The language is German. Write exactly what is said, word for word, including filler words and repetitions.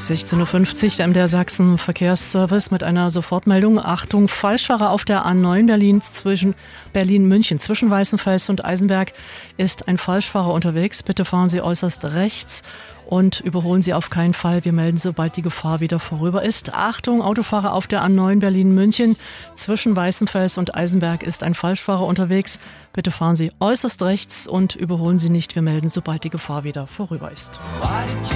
sechzehn Uhr fünfzig, der M D R Sachsen Verkehrsservice mit einer Sofortmeldung. Achtung, Falschfahrer auf der A neun Berlin zwischen Berlin-München. Zwischen Weißenfels und Eisenberg ist ein Falschfahrer unterwegs. Bitte fahren Sie äußerst rechts und überholen Sie auf keinen Fall. Wir melden, sobald die Gefahr wieder vorüber ist. Achtung, Autofahrer auf der A neun Berlin-München. Zwischen Weißenfels und Eisenberg ist ein Falschfahrer unterwegs. Bitte fahren Sie äußerst rechts und überholen Sie nicht. Wir melden, sobald die Gefahr wieder vorüber ist.